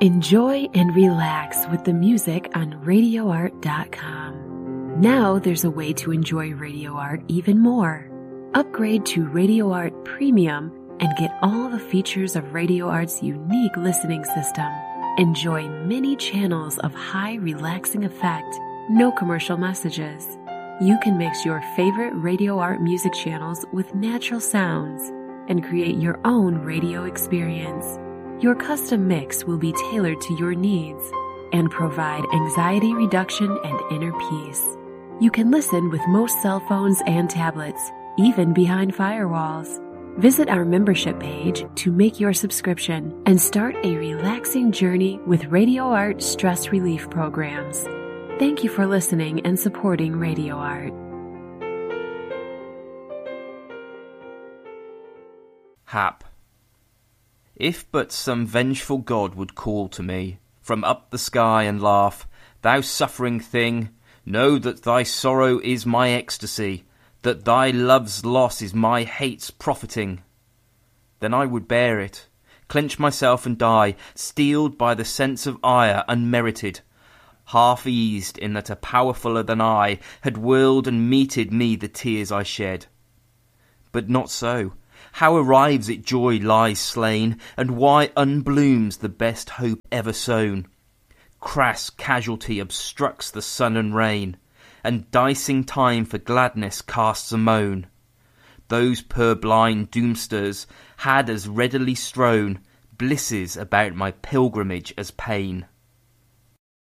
Enjoy and relax with the music on RadioArt.com. Now there's a way to enjoy Radio Art even more. Upgrade to Radio Art Premium and get all the features of Radio Art's unique listening system. Enjoy many channels of high relaxing effect, no commercial messages. You can mix your favorite Radio Art music channels with natural sounds and create your own radio experience. Your custom mix will be tailored to your needs and provide anxiety reduction and inner peace. You can listen with most cell phones and tablets, even behind firewalls. Visit our membership page to make your subscription and start a relaxing journey with Radio Art stress relief programs. Thank you for listening and supporting Radio Art. Hap. If but some vengeful god would call to me from up the sky and laugh, "Thou suffering thing, know that thy sorrow is my ecstasy, that thy love's loss is my hate's profiting," then I would bear it, clench myself and die, steeled by the sense of ire unmerited, half eased in that a powerfuller than I had willed and meted me the tears I shed. But not so. How arrives it joy lies slain, and why unblooms the best hope ever sown? Crass casualty obstructs the sun and rain, and dicing time for gladness casts a moan. Those purblind doomsters had as readily strown blisses about my pilgrimage as pain.